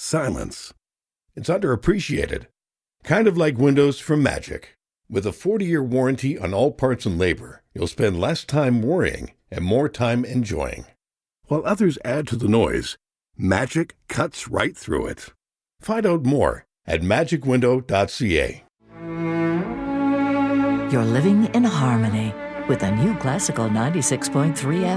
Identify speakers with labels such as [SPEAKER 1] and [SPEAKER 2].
[SPEAKER 1] silence. It's underappreciated. Kind of like windows from Magic. With a 40-year warranty on all parts and labor, you'll spend less time worrying and more time enjoying. While others add to the noise, Magic cuts right through it. Find out more at magicwindow.ca.
[SPEAKER 2] You're living in harmony with a new classical 96.3